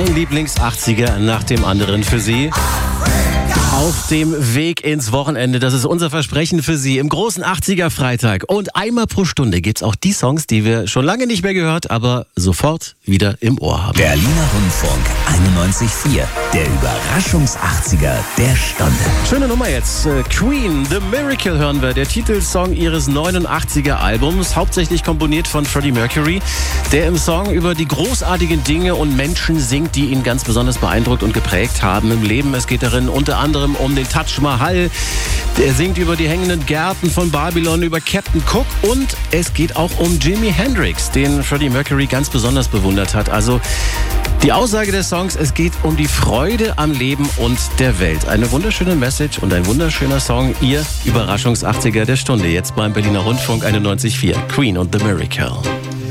Ein Lieblings-80er nach dem anderen für Sie. Auf dem Weg ins Wochenende, das ist unser Versprechen für Sie im großen 80er-Freitag. Und einmal pro Stunde gibt's auch die Songs, die wir schon lange nicht mehr gehört, aber sofort wieder im Ohr haben. Berliner Rundfunk 91.4, der Überraschungs-80er der Stunde. Schöne Nummer jetzt. Queen, The Miracle hören wir, der Titelsong ihres 89er-Albums, hauptsächlich komponiert von Freddie Mercury, der im Song über die großartigen Dinge und Menschen singt, die ihn ganz besonders beeindruckt und geprägt haben im Leben. Es geht darin unter anderem um den Taj Mahal. Er singt über die hängenden Gärten von Babylon, über Captain Cook und es geht auch um Jimi Hendrix, den Freddie Mercury ganz besonders bewundert hat. Also die Aussage des Songs, es geht um die Freude am Leben und der Welt. Eine wunderschöne Message und ein wunderschöner Song. Ihr Überraschungs-80er der Stunde. Jetzt beim Berliner Rundfunk 91.4. Queen und The Miracle.